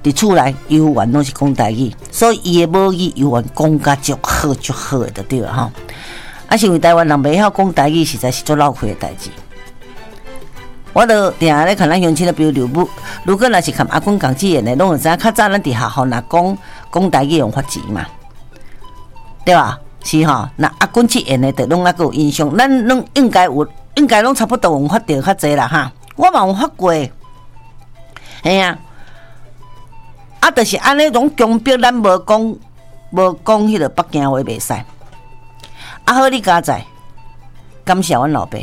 伫厝内游玩拢是讲台语，所以伊的母语游玩讲甲足好足好的，就对了吼。啊，是因为台湾人袂晓讲台语，实在是足闹亏的代志。我都定咧看咱乡亲的，比如如果若是看阿公讲字言的，拢会知影较早咱伫学校若讲台语用发钱嘛，对吧？是吼，那阿公即言的，就拢还有印象，咱拢应该拢差不多有发到较济啦哈。我嘛有发过，嘿啊，啊，就是安尼种强迫咱无讲迄个北京话袂使。啊好，你家在，感谢阮老爸。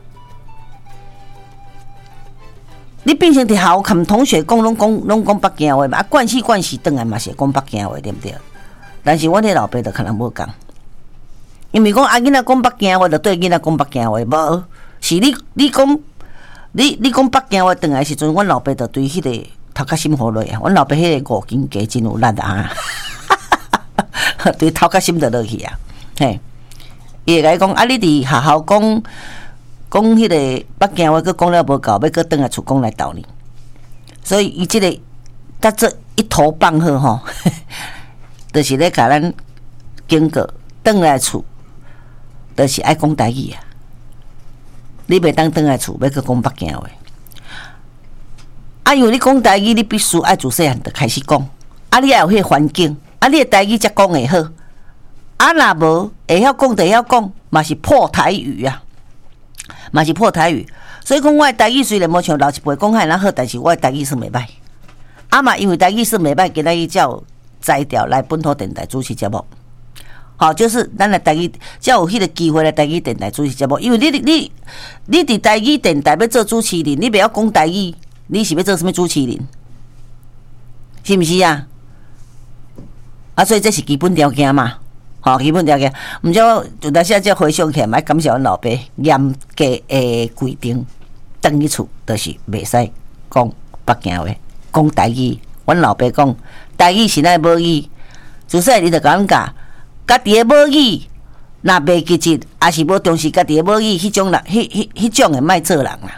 你变成伫校看同学讲拢讲北京话嘛，啊惯势转来嘛是讲北京话，对不对？但是阮迄老爸就可能无讲，因为讲啊囡仔讲北京话，就对囡仔讲北京话，无是你讲你讲北京话转来时阵，阮老爸就对迄个头壳心好落啊，阮老爸迄个五斤鸡真有力啊，对头壳心就落去啊，嘿，伊会甲伊讲啊，你伫学校讲迄个北京话，佮讲了无够，要佮转来厝讲来斗你，所以伊即个甲这一头放好吼，就是咧甲咱经过转来厝，就是爱讲台语啊。你袂当转来厝，要佮讲北京话。啊，因为你讲台语，你必须爱自细汉就开始讲，啊，你要有迄个环境，啊，你的台语才讲会好。啊，若无会晓讲，就会晓讲，嘛是破台语啊。嘛是破台语，所以讲我的台语虽然无像老一辈讲遐尼好，但是我的台语算袂歹。啊嘛，因为台语算袂歹，今仔日才有摘掉来本土电台主持节目。好，就是咱的台语才有迄个机会来台语电台主持节目。因为你伫台语电台要做主持人，你袂晓讲台语，你是要做什么主持人？是毋是啊？啊，所以这是基本条件嘛。好，基本条件，毋过就当时才回想起来，嘛感谢阮老爸严格的规定，转去厝就是袂使讲北京话，讲台语。阮老爸讲，台语是咱母语，自细你就甲咱教，家己的母语，若袂积极，也是无重视家己的母语，迄种人，迄种的莫做人啦。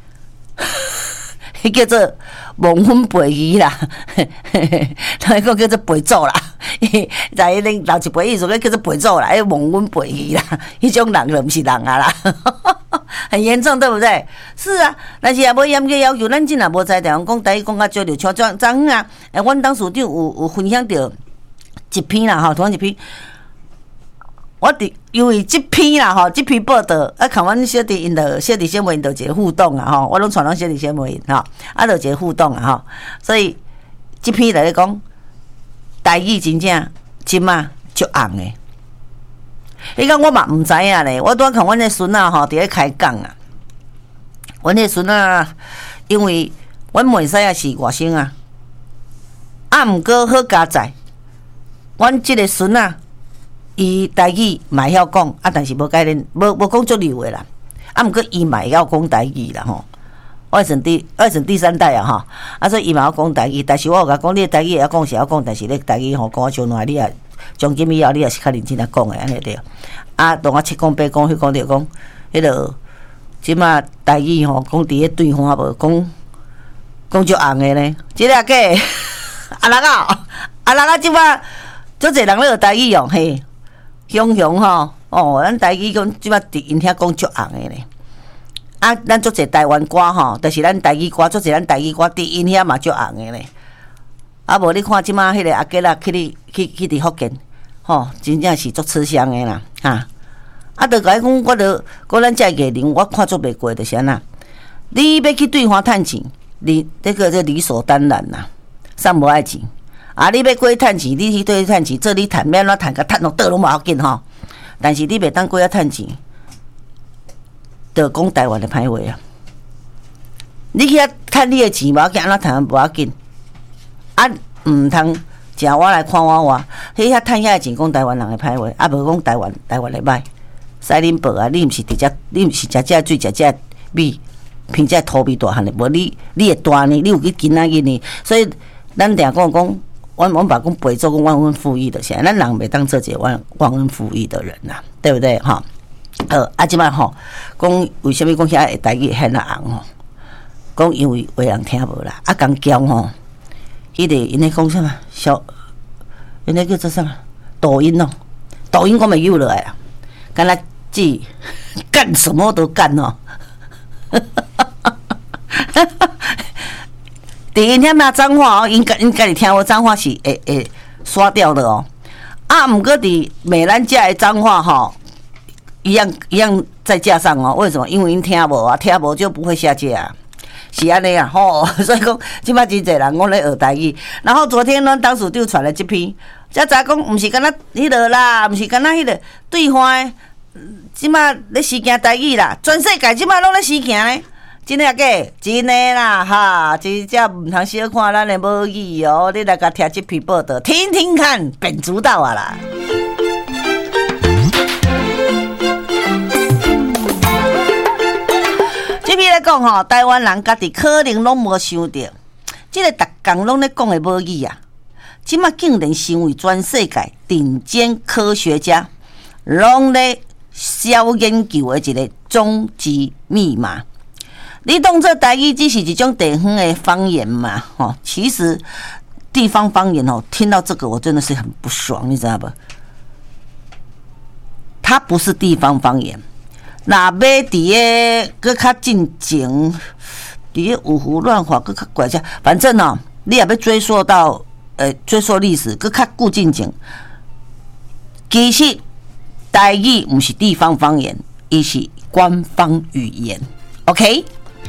迄叫做忘婚背义啦，他讲叫做背祖啦，在恁老一辈意思叫做背祖啦，忘婚背义啦，迄种人就毋是人啊啦，很严重对不对？是啊，但是也无严格要求，咱真若无在台湾讲台语讲较少，就像昨啊，阮董事长有分享到一篇啦，吼，同样一篇。我因为这篇啦吼，这篇报道啊，看阮小弟因的小弟新闻就一个互动啊吼，我拢传到小弟新闻吼，啊就一个互动啊吼，所以这篇来讲，台语真正即马足红的。你讲我嘛毋知影咧，我拄看阮的孙仔吼伫咧开讲啊，阮的孙仔因为阮妹婿也是外省啊，啊毋过好佳在，阮即个孙仔。伊台语嘛会晓讲，啊，但是无改恁无讲足溜的啦。啊，毋过伊嘛会晓讲台语啦吼。我算第三代啊吼，啊，所以伊嘛晓讲台语，但是我有甲讲，你的台语会晓讲是晓讲，但是你台语吼讲少难，你也从今以后你也是较认真来讲的安尼对。啊，当我七讲八讲，迄讲着讲，迄个即马台语吼讲伫咧对话无讲足红的呢。即个假啊人啊，即马足侪人咧学台语用嘿。雄吼，哦，咱台语讲即摆伫因遐讲足红的咧。啊，咱足侪台湾歌吼，就是咱台语歌，足侪咱台语歌伫因遐嘛足红的咧。啊，无你看即摆迄个阿吉啦，去伫福建，吼，真正是足吃香的啦，哈。啊，就甲伊讲，我著讲咱遮艺人，我看足袂过，就是安那。你要去对方趁钱，这个理所当然啦，啥无爱钱。啊！你要过去趁钱，你去对去趁钱，做你趁，免怎趁，甲趁落倒拢无要紧吼。但是你袂当过遐趁钱，就讲台湾的歹话啊！你去遐趁你的钱无要紧，安怎趁无要紧。啊，毋通食我来看我，迄遐趁遐的钱讲台湾人的歹话，啊无讲台湾的歹。使恁报啊！你毋是直接，你毋是食遮水，食遮米，凭遮土味大汉的，无你会大呢？你有去囡仔日呢？所以咱定讲。阮爸讲背做讲忘恩负义的，现在咱人袂当做一个忘恩负义的人呐，对不对？哈，即摆吼，讲为什么讲遐台语很红吼？讲因为为人听无啦，啊，讲教吼， 因咧讲什么因咧叫做什么抖音哦，抖音我咪有了呀，干那记干什么都干哦。第一听嘛脏话哦，因家己听我脏话是会刷掉的哦。毋过伫美兰家的脏话吼，一样再加上哦。为什么？因为因听无啊，听无就不会下架啊。是安尼啊，吼，所以讲，即摆真侪人讲咧学台语。然后昨天咱当时就传了这篇，才知讲，毋是敢若迄落啦，毋是敢若迄落对方的，即摆咧实行台语啦，全世界即摆拢咧实行咧。真诶假？真诶啦，哈！真正毋通小看咱诶母语哦，你来甲听这篇报道，听听看，便知道啊啦。这边来讲吼，台湾人家己可能拢无想到，这个逐工拢咧讲的母语啊，即马竟然成为全世界顶尖科学家拢咧小研究的一个终极密码。你当这台语只是一种地方的方言嘛？吼，其实地方方言哦，听到这个我真的是很不爽，你知道不？它不是地方方言。那要伫个较进前，伫个五胡乱华，个较怪只，反正哦，你也要追溯到追溯历史，个较古进前。其实台语不是地方方言，伊是官方语言。OK。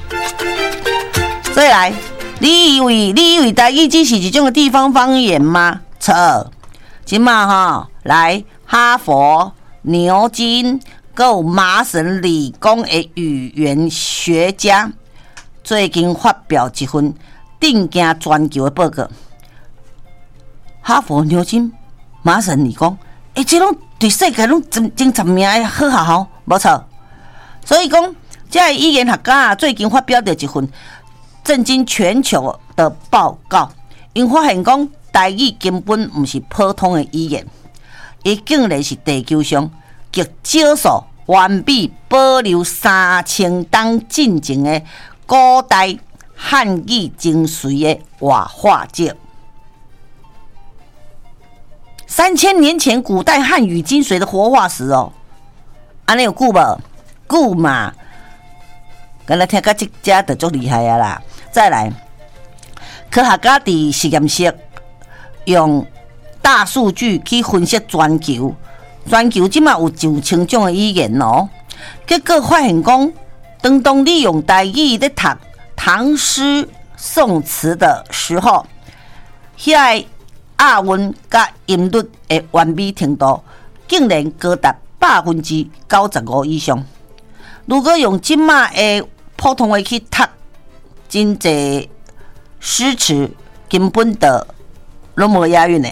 所以来，你以为台语只是一种地方方言吗？错，今嘛哈来哈佛、牛津、有麻省理工的语言学家最近发表一份定惊全球的报告。哈佛、牛津、麻省理工，这拢对世界拢真知名的好学校，无错。所以讲，这语言学家最近发表的一份震惊全球的报告，因发现讲台语根本不是普通的语言，伊竟然是地球上极少数完美保留3000档进前的古代汉语精髓的活化石。3000年前古代汉语精髓的活化石哦，安尼有久无？久嘛。刚才听到这家就足厉害啊啦！再来，科学家伫实验室用大数据去分析全球即马有9000种的语言哦。结果发现讲，当你用台语咧读唐诗宋词的时候，遐押韵甲音律的完美程度，竟然高达95%以上。如果用即马的普通话去读真侪诗词，根本的拢无押韵的。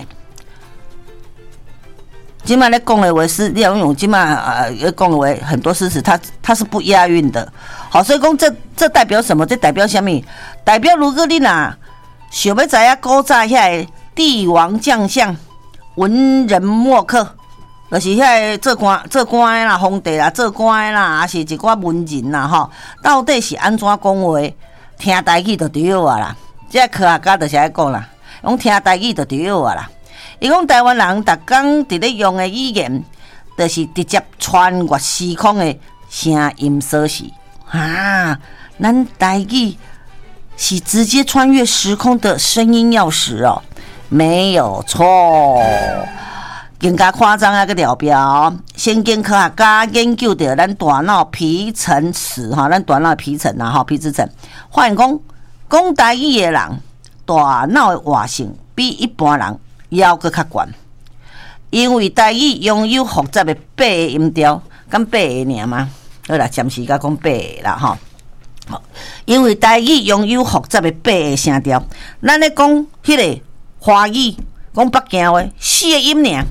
今麦咧讲的话是，你要用今麦讲的话，很多诗词它是不押韵的。好，所以讲这代表什么？这代表什么？代表如果你若想要知影古早遐帝王将相、文人墨客。就是遐做官的啦，皇帝啦，做官的啦，也是一寡文人啦，吼，到底是安怎讲话？听台语就对啊啦。这科学家就是爱讲啦，讲听台语就对啊啦。伊讲台湾人逐工伫咧用的语言，就是直接穿越时空的声音锁匙啊！咱台语是直接穿越时空的声音钥匙哦，没有错。更加夸张啊个条表，先进科学家研究到咱大脑皮层时哈，咱大脑皮层啊哈，皮质层，发现讲台语的人大脑的活性比一般人还佫较悬，因为台语拥有复杂的8个音调，敢8个尔吗？好啦，暂时甲讲8个啦哈。因为台语拥有复杂的8个声调，咱咧讲迄个华语，讲北京话4个音尔。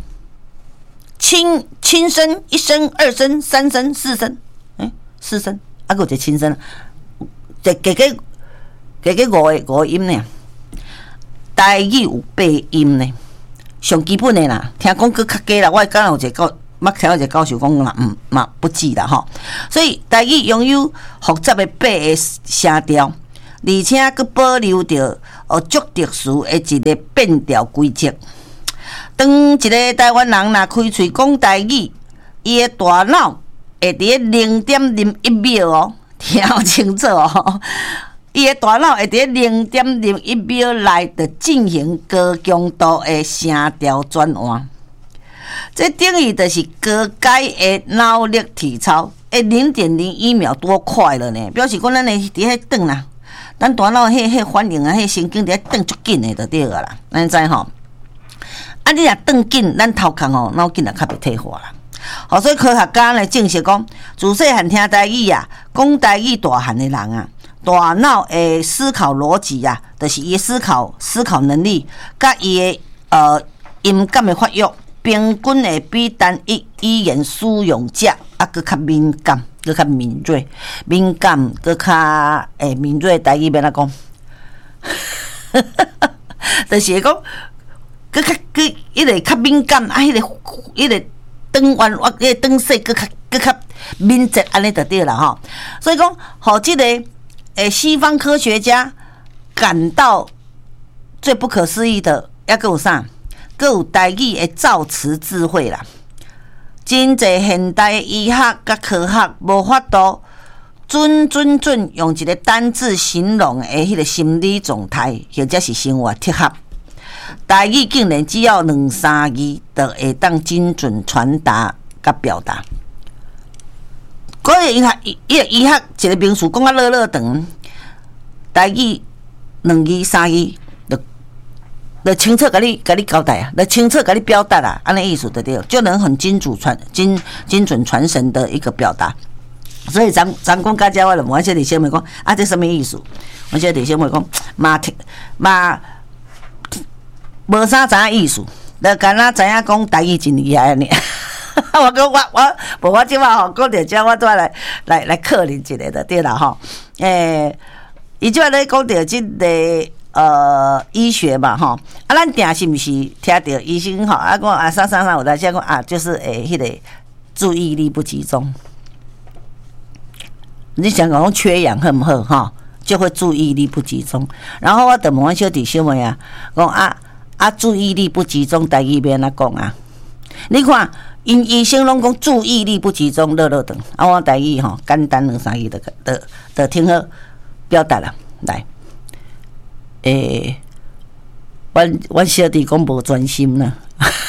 轻声1声2声3声4声，4声，还有一个轻声，加5个音呢。台语有8音呢，上基本的啦。听讲佫较低啦，我刚有一个听到一个教授讲啦，嘛不记啦吼。所以台语拥有复杂的8个声调， 而且佫保留着足特殊的一个变调规则。当一个台湾人若开喙讲台语，伊的大脑会伫0.01秒哦，听清楚哦，伊的大脑会伫0.01秒内就进行高强度的声调转换。这等于就是高阶的脑力体操，0.01秒多快了呢！表示讲咱的伫遐转啦，咱大脑迄反应啊，迄神经伫遐转足紧的就对个啦，咱知吼。啊，你若转紧，咱头壳吼脑筋也较袂退化啦。好，所以科学家呢证实讲，自细汉听台语啊，讲台语大汉的人啊，大脑的思考逻辑啊，就是伊思考能力，甲伊的音感的发育。平均会比单一语言使用者佫较敏感，佫较敏锐，佫较敏锐。台语要怎讲？就是讲，佫迄个较敏感啊，迄个转弯，迄个转势佫较敏捷，安尼就对了吼。所以讲，互即个西方科学家感到最不可思议的，还佫有啥？佫有台语的造词智慧啦，真侪现代医学甲科学无法度准用一个单字形容的迄个心理状态，或者是生活贴合。台语竟然只要2-3字，就会当精准传达甲表达。嗰个医学，一个名词讲啊老长，台语2字3字。就清楚甲你交代啊，就清楚甲你表达啊，安尼意思对对，就能很精准传神的一个表达。所以咱讲家家我就问这弟兄妹讲啊，这什么意思？我这弟兄妹讲嘛无啥知影意思，就干那知影讲台语真厉害安尼。我讲我即摆吼讲到这，我再来克林一下就对啦吼。伊即摆咧讲到即个。医学嘛，吼，啊，咱定是毋是听到医生吼啊讲啊啥有在讲啊，就是迄个注意力不集中。你想讲缺氧好不好哈，就会注意力不集中。然后我就问阮小弟小妹啊，讲啊注意力不集中，台语要安怎讲啊？你看，因医生拢讲注意力不集中，乐长。啊，我台语吼简单2-3字就听好表达啦，来。阮小弟讲无专心啦，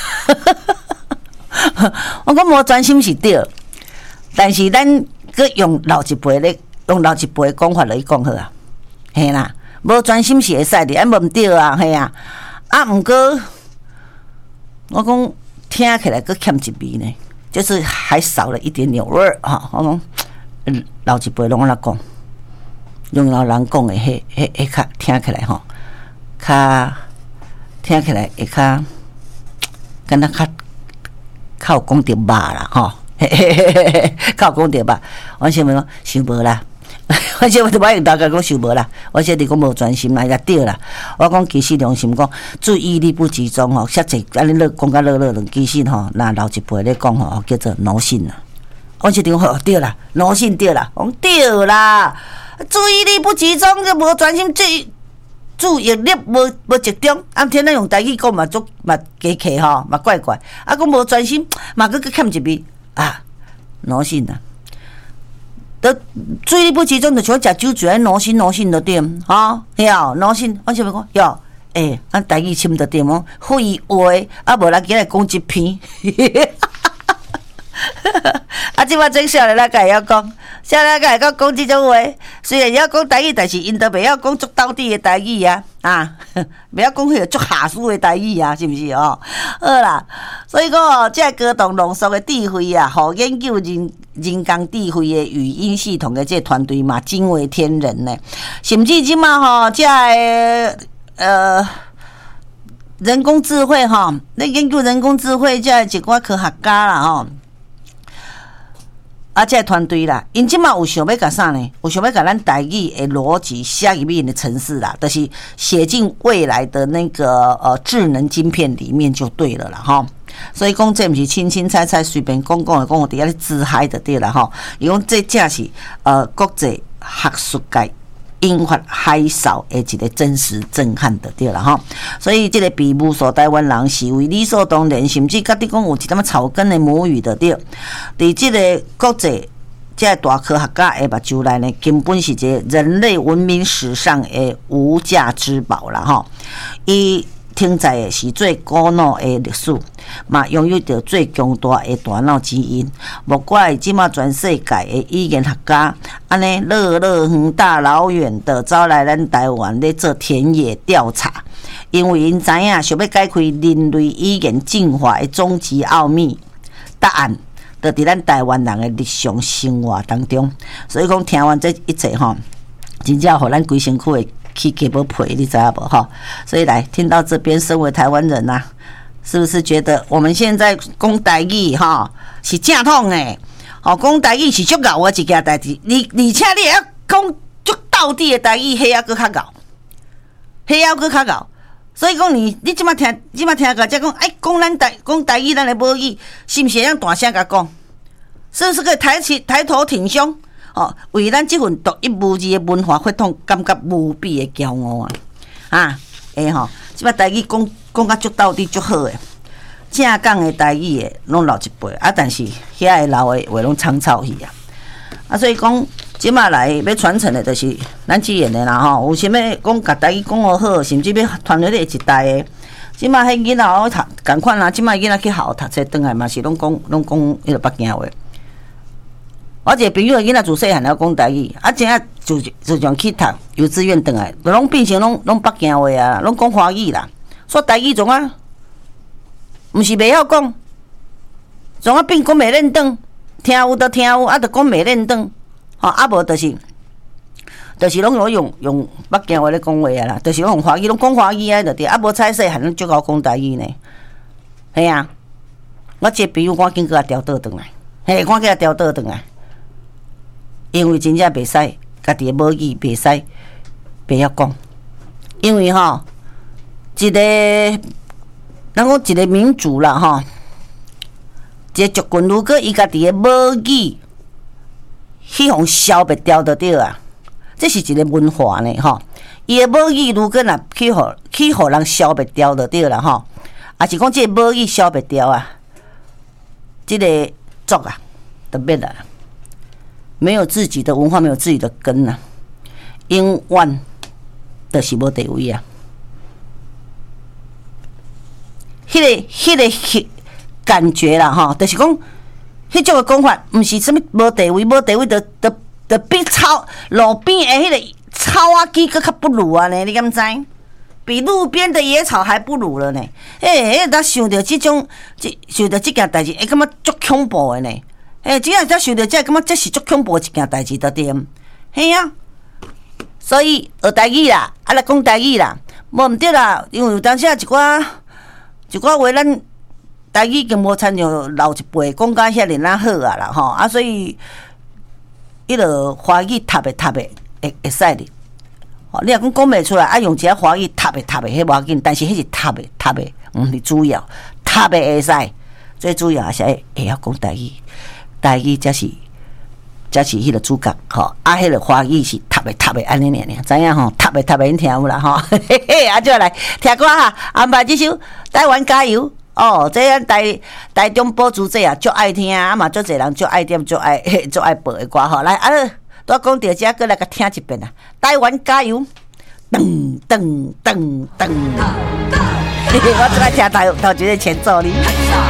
我讲无专心是对，但是咱佮用老一辈的讲法来讲好啊，嘿啦，无专心是会使的，无毋对啊，嘿啊，啊，毋过我讲听起来佮欠一味呢，就是还少了一点鸟味儿哈。我讲老一辈拢安怎讲，用老人讲的迄较听起来吼。较听起来会较，敢若较有讲着肉啦吼，较有讲着肉。我想问讲想无啦，我想我用大家讲想无啦。我说你讲无专心啦，也对啦。我讲其实良心讲，注意力不集中吼，遐济安尼讲甲乐，其实吼，那老一辈咧讲吼，叫做脑性啦。我说你讲吼对啦，脑性对啦，讲对啦，注意力不集中就无专心注意力无集中，天咱用台语讲嘛加客吼，嘛怪怪。啊，讲无专心，嘛佫欠一味啊，脑性啊。都注意力不集中，就像食酒醉，脑性就对，吼，晓脑性。我想要讲，晓，咱台语深就对哦，废话，啊，无人今来讲一篇。啊，即摆种少年仔会晓讲，少年仔会讲即种话。虽然晓讲台语，但是因都袂晓讲足到底的台语啊，袂晓讲迄个足下输的台语啊，是毋是哦？好啦，所以讲哦，这高度浓缩的智慧啊，互研究人工智慧的语音系统的这团队嘛，惊为天人呢。甚至即马吼，这人工智慧吼，咧研究人工智慧，这一寡科学家啦吼。啊，这团队啦，因即马有想要甲啥呢？有想要甲咱台语的逻辑写入面的程式啦，就是写进未来的那个智能晶片里面就对了啦，哈。所以讲这毋是轻轻彩彩随便讲的，讲我伫遐咧自嗨就对啦，哈。伊讲这正是国际学术界引发海啸的一个真实震撼就对了哈。所以这个比母所台湾人视为理所当然，甚至甲你讲有一点草根的母语就对。伫这个国际这大科学家的目睭内呢，根本是一个人类文明史上的无价之宝啦吼。伊停在的是最古老的历史，嘛拥有着最强大的大脑基因。莫怪即马全世界的语言学家安尼乐远大老远的走来咱台湾咧做田野调查，因为因知影想要解开人类语言进化的终极奥秘，答案就伫咱台湾人的日常生活当中。所以讲听完这一切吼，真正互咱规身躯的起鸡毛皮，你知影无哈？所以来听到这边，身为台湾人啊，是不是觉得我们现在讲台语哈是正统的？哦，讲台语是足牛的一件代志，而且你也要讲足道地的台语，迄还佫较牛，迄还佫较牛。所以讲你即马听个才讲，哎，讲台语，咱的母语，是不是要大声甲讲？是不是可以抬头挺胸？哦，为咱这份独一无二的文化血统，感觉无比的骄傲啊！吼，即摆台语讲甲足到底足好诶，正讲的台语诶，拢老一辈啊，但是遐个老诶话拢苍草去啊！所以讲，即摆来要传承的，就是咱这样的啦吼。有啥物讲甲台语讲好好，甚至要传落咧一代诶。即摆迄囡仔好读，共款啦。即摆囡仔去学校读册，转来嘛是拢讲迄个北京话。我一个朋友囡仔自细汉了讲台语，啊，真啊就像去读幼稚园转来，就拢变成拢北京话啊，拢讲华语啦。说台语种啊，毋是袂晓讲，种啊变讲袂认得，听有就听有，啊，就讲袂认得，吼，啊无就是拢用北京话咧讲话啊啦，就是拢用华语，拢讲华语啊，就对，啊无采细汉拢足够讲台语呢，系啊，我一个朋友赶紧甲调倒转来，嘿，赶紧甲调倒转来。因为真正袂使，家己的母语袂使袂晓讲，因为吼，咱讲一个民族啦吼，一个族群如果伊家己的母语去互消灭掉就对啊，这是一个文化呢吼。伊的母语如果若去互人消灭掉就对啦吼，也是讲这个母语消灭掉啊，这个族啊就灭了。没有自己的文化，没有自己的根啊，永远就是无地位啊。迄个感觉啦，吼，就是讲，迄种的讲法，毋是什么无地位，无地位就比路边的迄个草仔机佫较不如啊呢？你敢知？比路边的野草还不如了呢？咱想到这件代志，会感觉足恐怖的呢。只要才想到这，感觉这是足恐怖一件代志，对不对？嘿啊，所以学台语啦，啊来讲台语啦，无毋对啦，因为有当时一寡话，咱台语已经无参像老一辈讲甲遐尔好啊啦吼，啊所以迄落华语读会使哩。哦，你若讲袂出来，啊用一个华语读会，迄无要紧，但是迄是读会，毋是主要，读会使，最主要还是会晓讲台语。台语才是迄个主角吼，啊，迄个华语是读的安尼尔，知影吼？读的你听有啦吼，嘿嘿，啊，就来听歌哈，安排这首《台湾加油》哦，这样台中保主这啊，足爱听啊嘛，足侪人足爱点，足爱播的歌吼，来啊，都讲到这，过来甲听一遍啊，《台湾加油》，噔噔噔噔，嘿嘿，我最爱听头一个前奏哩。